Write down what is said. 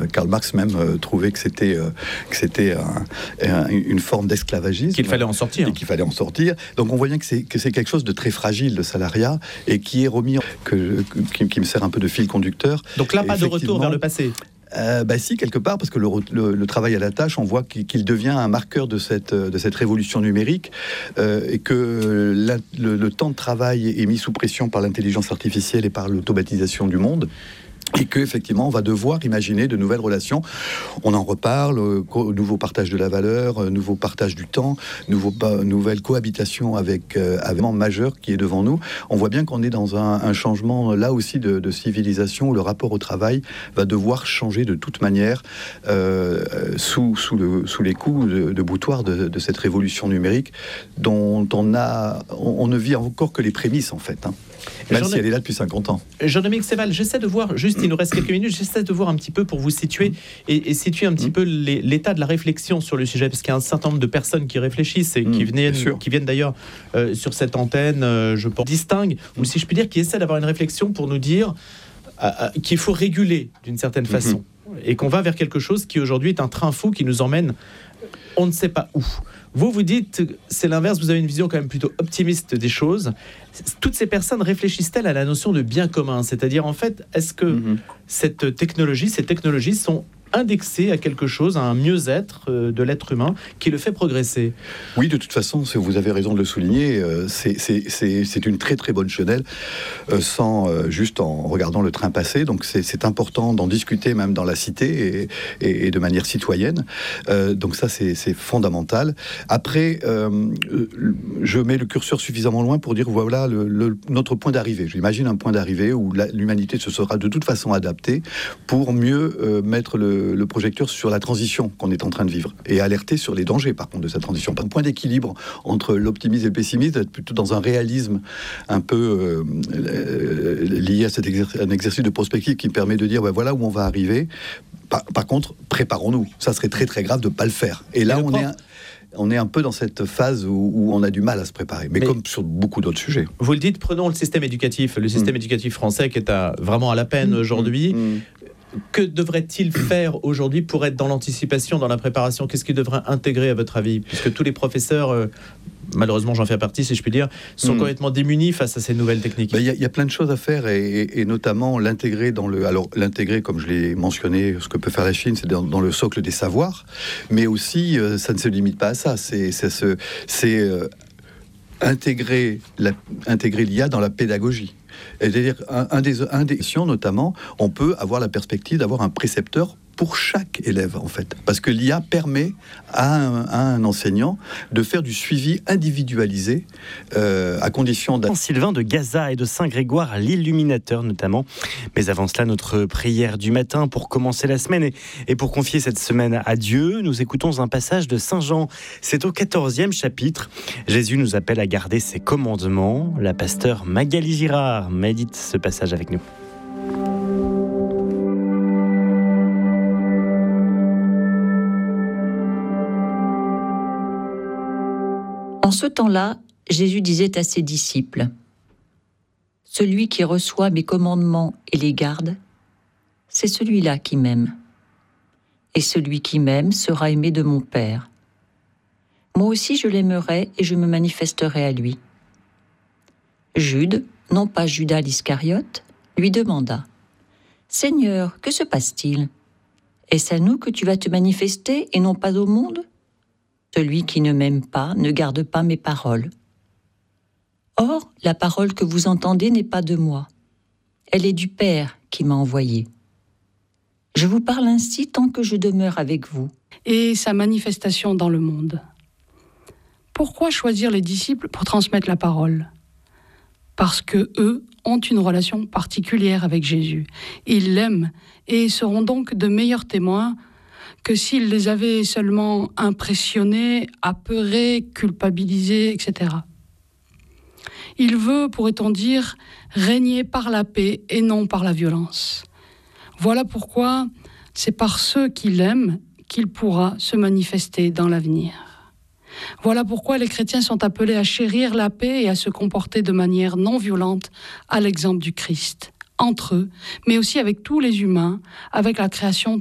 Karl Marx même trouvait que c'était une forme d'esclavagisme. Qu'il fallait en sortir. Et qu'il fallait en sortir. Donc on voit bien que c'est quelque chose de très fragile, le salariat, et qui est remis, qui me sert un peu de fil conducteur. Donc là, pas de retour vers le passé. Si, quelque part, parce que le travail à la tâche, on voit qu'il devient un marqueur de cette révolution numérique, et que le temps de travail est mis sous pression par l'intelligence artificielle et par l'automatisation du monde. Et qu'effectivement, on va devoir imaginer de nouvelles relations. On en reparle, nouveau partage de la valeur, nouveau partage du temps, nouvelle cohabitation avec un majeur qui est devant nous. On voit bien qu'on est dans un changement, là aussi, de civilisation, où le rapport au travail va devoir changer de toute manière, sous les coups de boutoir de cette révolution numérique, dont on ne vit encore que les prémices, en fait, hein. Même si elle est là depuis 50 ans. Jean-Dominique Séval, j'essaie de voir, juste il nous reste quelques minutes, j'essaie de voir un petit peu pour vous situer et situer un petit peu l'état de la réflexion sur le sujet, parce qu'il y a un certain nombre de personnes qui réfléchissent et qui viennent d'ailleurs sur cette antenne, je pense, distinguent, ou si je puis dire, qui essaient d'avoir une réflexion pour nous dire qu'il faut réguler d'une certaine façon, et qu'on va vers quelque chose qui aujourd'hui est un train fou qui nous emmène on ne sait pas où. Vous dites, c'est l'inverse, vous avez une vision quand même plutôt optimiste des choses. Toutes ces personnes réfléchissent-elles à la notion de bien commun ? C'est-à-dire, en fait, est-ce que ces technologies sont indexées à quelque chose, à un mieux-être de l'être humain qui le fait progresser ? Oui, de toute façon, vous avez raison de le souligner, c'est une très très bonne chenelle, juste en regardant le train passer. Donc c'est important d'en discuter même dans la cité et de manière citoyenne. Donc ça c'est fondamental. Après, je mets le curseur suffisamment loin pour dire voilà notre point d'arrivée. J'imagine un point d'arrivée où l'humanité se sera de toute façon adaptée pour mieux mettre le projecteur sur la transition qu'on est en train de vivre et alerter sur les dangers, par contre, de cette transition. Un point d'équilibre entre l'optimisme et le pessimisme, être plutôt dans un réalisme un peu lié à un exercice de prospective qui permet de dire voilà où on va arriver. Par contre, préparons-nous. Ça serait très très grave de ne pas le faire. Et là, on est un peu dans cette phase où on a du mal à se préparer, mais comme sur beaucoup d'autres sujets. Vous le dites, prenons le système éducatif éducatif français qui est vraiment à la peine aujourd'hui. Que devrait-il faire aujourd'hui pour être dans l'anticipation, dans la préparation ? Qu'est-ce qu'il devrait intégrer à votre avis ? Puisque tous les professeurs, malheureusement j'en fais partie si je puis dire, sont complètement démunis face à ces nouvelles techniques. Il y a plein de choses à faire et notamment l'intégrer l'intégrer, comme je l'ai mentionné, ce que peut faire la Chine, c'est dans le socle des savoirs, mais aussi ça ne se limite pas à ça, c'est intégrer l'IA dans la pédagogie. C'est-à-dire, un des notamment, on peut avoir la perspective d'avoir un précepteur pour chaque élève, en fait. Parce que l'IA permet à un enseignant de faire du suivi individualisé à condition Sylvain de Gaza et de Saint-Grégoire, l'illuminateur notamment. Mais avant cela, notre prière du matin pour commencer la semaine et pour confier cette semaine à Dieu, nous écoutons un passage de Saint Jean. C'est au 14e chapitre. Jésus nous appelle à garder ses commandements. La pasteure Magali Girard médite ce passage avec nous. En ce temps-là, Jésus disait à ses disciples : « Celui qui reçoit mes commandements et les garde, c'est celui-là qui m'aime. Et celui qui m'aime sera aimé de mon Père. Moi aussi je l'aimerai et je me manifesterai à lui. » Jude, non pas Judas l'Iscariote, lui demanda : « Seigneur, que se passe-t-il ? Est-ce à nous que tu vas te manifester et non pas au monde ? Celui qui ne m'aime pas ne garde pas mes paroles. Or, la parole que vous entendez n'est pas de moi. Elle est du Père qui m'a envoyé. Je vous parle ainsi tant que je demeure avec vous. » Et sa manifestation dans le monde. Pourquoi choisir les disciples pour transmettre la parole ? Parce que eux ont une relation particulière avec Jésus. Ils l'aiment et seront donc de meilleurs témoins que s'il les avait seulement impressionnés, apeurés, culpabilisés, etc. Il veut, pourrait-on dire, régner par la paix et non par la violence. Voilà pourquoi c'est par ceux qui l'aiment qu'il pourra se manifester dans l'avenir. Voilà pourquoi les chrétiens sont appelés à chérir la paix et à se comporter de manière non violente à l'exemple du Christ, entre eux, mais aussi avec tous les humains, avec la création